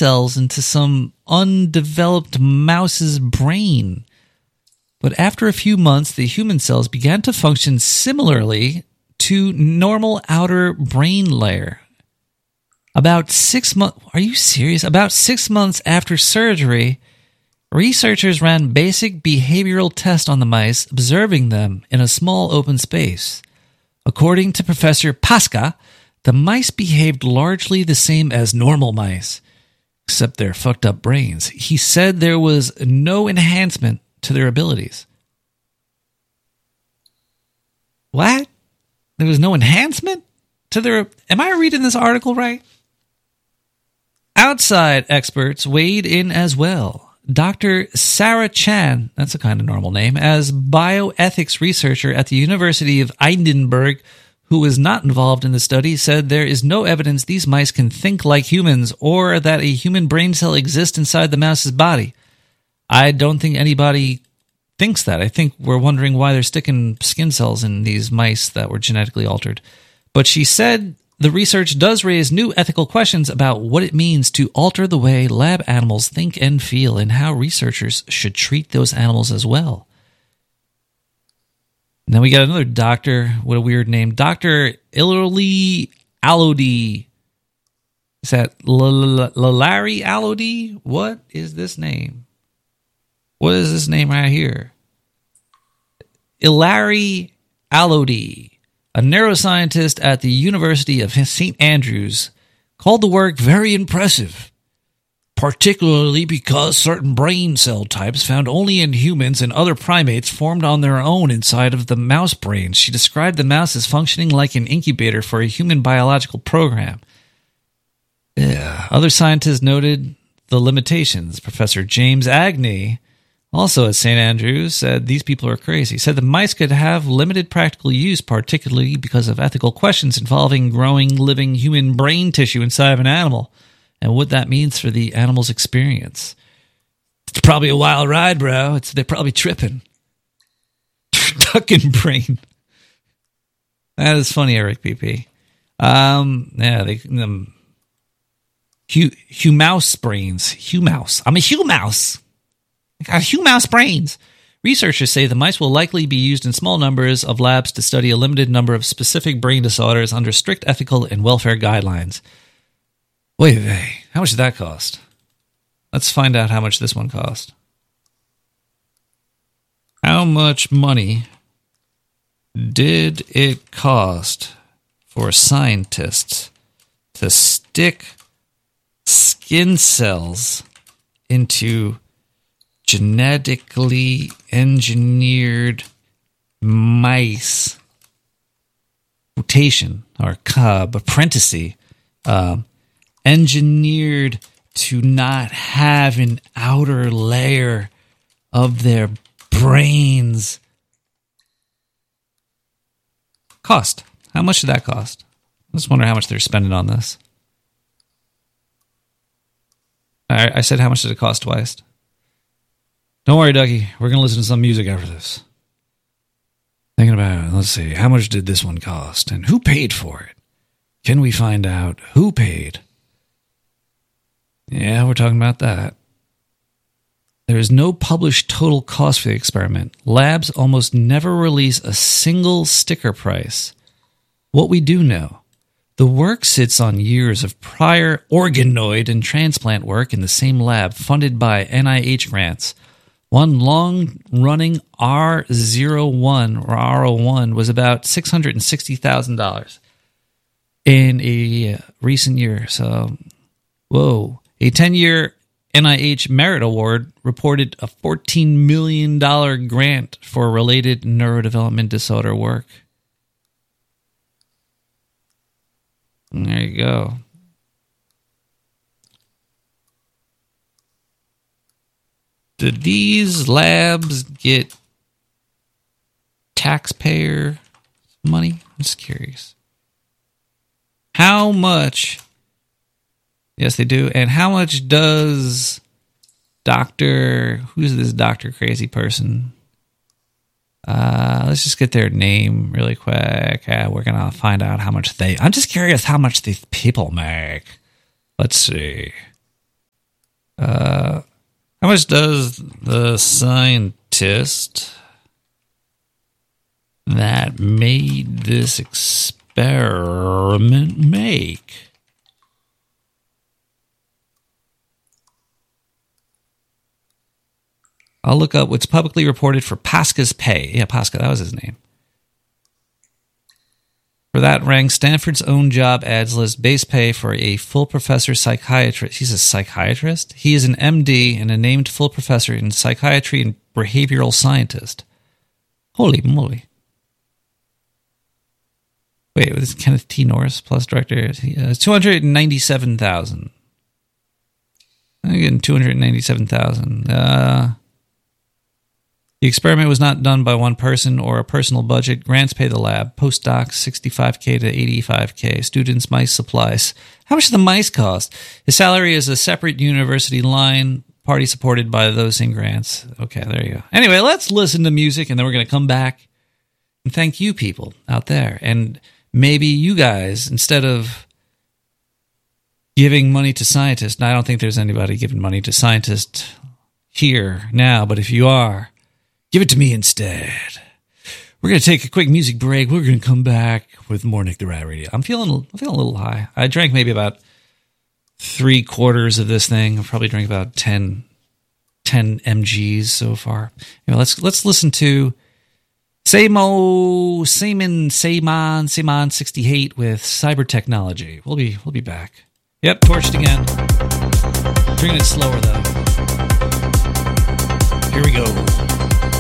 cells into some undeveloped mouse's brain. But after a few months, the human cells began to function similarly to normal outer brain layer. About 6 months... Are you serious? About 6 months after surgery, researchers ran basic behavioral tests on the mice, observing them in a small open space. According to Professor Pasca, the mice behaved largely the same as normal mice, except their fucked up brains. He said there was no enhancement to their abilities. What? There was no enhancement to their... Am I reading this article right? Outside experts weighed in as well. Dr. Sarah Chan, that's a kind of normal name, as bioethics researcher at the University of Edinburgh, who was not involved in the study, said there is no evidence these mice can think like humans or that a human brain cell exists inside the mouse's body. I don't think anybody thinks that. I think we're wondering why they're sticking skin cells in these mice that were genetically altered. But she said the research does raise new ethical questions about what it means to alter the way lab animals think and feel and how researchers should treat those animals as well. And then we got another doctor, what a weird name, Dr. Ilari Alodi. Is that Larry Alodi? What is this name? What is this name right here? Ilari Alodi, a neuroscientist at the University of St. Andrews, called the work very impressive, particularly because certain brain cell types found only in humans and other primates formed on their own inside of the mouse brains. She described the mouse as functioning like an incubator for a human biological program. Yeah. Other scientists noted the limitations. Professor James Agnew, also at St. Andrews, said these people are crazy. He said the mice could have limited practical use, particularly because of ethical questions involving growing living human brain tissue inside of an animal and what that means for the animal's experience. It's probably a wild ride, bro. They're probably tripping. Ducking brain. That is funny, Eric PP. Humouse brains. Humouse. I'm a humouse. I got humouse brains. Researchers say the mice will likely be used in small numbers of labs to study a limited number of specific brain disorders under strict ethical and welfare guidelines. Wait, how much did that cost? Let's find out how much this one cost. How much money did it cost for scientists to stick skin cells into genetically engineered mice, mutation or cub, apprentice, engineered to not have an outer layer of their brains? Cost. How much did that cost? I just wonder how much they're spending on this. I said how much did it cost twice? Don't worry, Ducky. We're going to listen to some music after this. Thinking about it. Let's see. How much did this one cost? And who paid for it? Can we find out who paid? Yeah, we're talking about that. There is no published total cost for the experiment. Labs almost never release a single sticker price. What we do know, the work sits on years of prior organoid and transplant work in the same lab funded by NIH grants. One long-running R01 or R01 was about $660,000 in a recent year. So, whoa. A 10-year NIH Merit Award reported a $14 million grant for related neurodevelopment disorder work. And there you go. Did these labs get taxpayer money? I'm just curious. How much? Yes, they do. And how much does who's this Dr. Crazy person? Let's just get their name really quick. We're going to find out how much I'm just curious how much these people make. Let's see. How much does the scientist that made this experiment make? I'll look up what's publicly reported for Pasca's pay. Yeah, Pasca, that was his name. For that rank, Stanford's own job ads list base pay for a full professor psychiatrist. He's a psychiatrist? He is an MD and a named full professor in psychiatry and behavioral scientist. Holy moly. Wait, was Kenneth T. Norris plus director? $297,000. I'm getting $297,000. The experiment was not done by one person or a personal budget. Grants pay the lab. Postdocs, $65K to $85K. Students, mice, supplies. How much do the mice cost? His salary is a separate university line, party supported by those same grants. Okay, there you go. Anyway, let's listen to music, and then we're going to come back and thank you people out there. And maybe you guys, instead of giving money to scientists, and I don't think there's anybody giving money to scientists here now, but if you are, give it to me instead. We're going to take a quick music break. We're going to come back with more Nick the Rat Radio. I'm feeling a little high. I drank maybe about 3/4 of this thing. I've probably drank about 10 mgs so far. Anyway, let's listen to Seimon 68 with Cyber Technology. We'll be back. Yep, torched again. Drinking it slower though. Here we go.